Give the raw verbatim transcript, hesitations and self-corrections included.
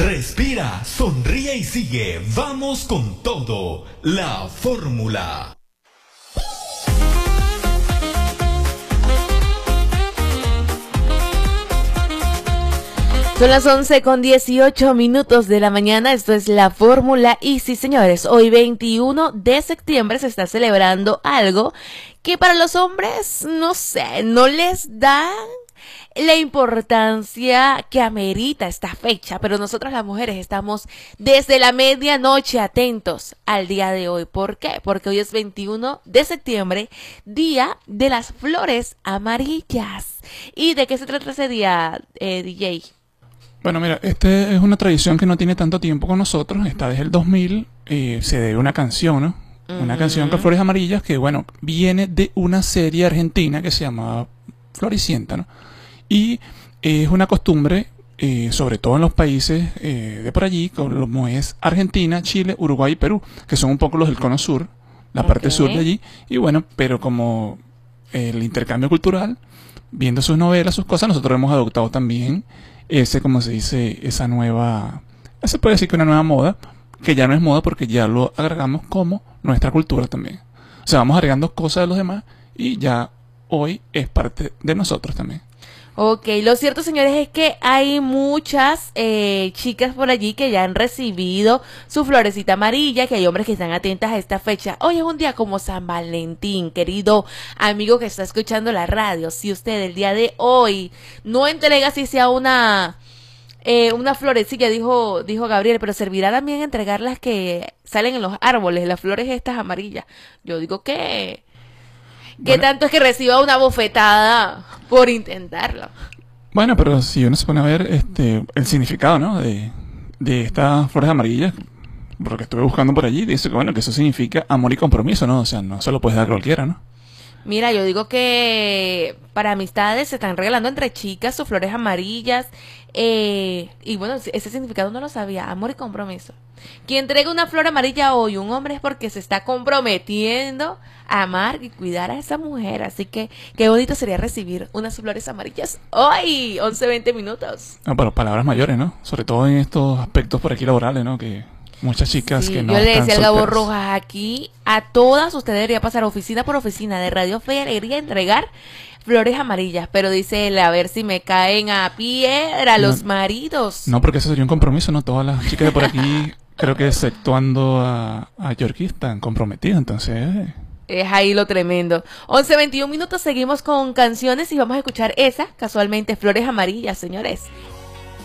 Respira, sonríe y sigue. Vamos con todo. La fórmula. Son las once con dieciocho minutos de la mañana, esto es La Fórmula y sí señores, hoy veintiuno de septiembre se está celebrando algo que para los hombres, no sé, no les da la importancia que amerita esta fecha, pero nosotras las mujeres estamos desde la medianoche atentos al día de hoy. ¿Por qué? Porque hoy es veintiuno de septiembre, día de las flores amarillas. ¿Y de qué se trata ese día, eh, D J? Bueno, mira, esta es una tradición que no tiene tanto tiempo con nosotros, está desde el dos mil, eh, se debe a una canción, ¿no? Uh-huh. Una canción con flores amarillas que, bueno, viene de una serie argentina que se llamaba Floricienta, ¿no? Y eh, es una costumbre, eh, sobre todo en los países eh, de por allí, como es Argentina, Chile, Uruguay y Perú, que son un poco los del cono sur, la parte okay. sur de allí, y bueno, pero como el intercambio cultural, viendo sus novelas, sus cosas, nosotros hemos adoptado también ese, como se dice, esa nueva, se puede decir que una nueva moda, que ya no es moda porque ya lo agregamos como nuestra cultura también. O sea, vamos agregando cosas de los demás y ya hoy es parte de nosotros también. Ok, lo cierto señores es que hay muchas eh, chicas por allí que ya han recibido su florecita amarilla, que hay hombres que están atentas a esta fecha. Hoy es un día como San Valentín, querido amigo que está escuchando la radio. Si usted el día de hoy no entrega así sea una eh, una florecilla, dijo, dijo Gabriel, pero servirá también entregar las que salen en los árboles, las flores estas amarillas. Yo digo que... ¿Qué bueno, tanto es que reciba una bofetada por intentarlo? Bueno, pero si uno se pone a ver este el significado, ¿no? De, de estas flores amarillas, por lo que estuve buscando por allí, dice que bueno, que eso significa amor y compromiso, ¿no? O sea, no se lo puedes dar a cualquiera, ¿no? Mira, yo digo que para amistades se están regalando entre chicas sus flores amarillas. Eh, y bueno, ese significado no lo sabía, amor y compromiso. Quien entrega una flor amarilla hoy, un hombre, es porque se está comprometiendo a amar y cuidar a esa mujer. Así que qué bonito sería recibir unas flores amarillas hoy, once veinte minutos. No, pero palabras mayores, ¿no? Sobre todo en estos aspectos por aquí laborales, ¿no? Que muchas chicas sí, que no yo le decía al Gabo solteras. Rojas, aquí a todas usted debería pasar oficina por oficina de Radio Fe y Alegría a entregar flores amarillas, pero dice él, a ver si me caen a piedra no, los maridos. No, porque eso sería un compromiso, ¿no? Todas las chicas de por aquí, creo que exceptuando a, a Yorkie, están comprometidas, entonces... Es ahí lo tremendo. once veintiún minutos, seguimos con canciones y vamos a escuchar esa, casualmente, Flores Amarillas, señores.